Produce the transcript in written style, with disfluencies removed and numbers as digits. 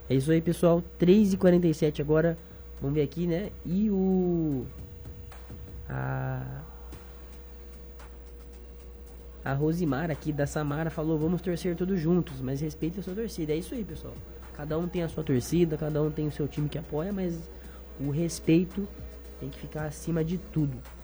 É isso aí, pessoal. 3h47 agora. Vamos ver aqui, né? E a a Rosimar aqui da Samara falou: vamos torcer todos juntos, mas respeite a sua torcida. É isso aí, pessoal. Cada um tem a sua torcida, cada um tem o seu time que apoia, mas o respeito tem que ficar acima de tudo.